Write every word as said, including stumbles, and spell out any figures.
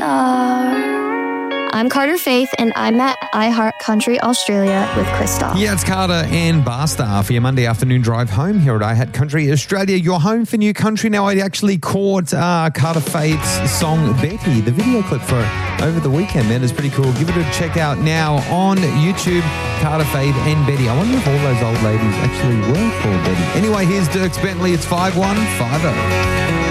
star. I'm Carter Faith, and I'm at iHeart Country Australia with Christoph. Yeah, it's Carter and Barstar for your Monday afternoon drive home here at iHeart Country Australia, your home for new country. Now, I actually caught uh, Carter Faith's song Betty, the video clip for over the weekend, man. It's pretty cool. Give it a check out now on YouTube, Carter Faith and Betty. I wonder if all those old ladies actually were called Betty. Anyway, here's Dierks Bentley. It's five one five oh.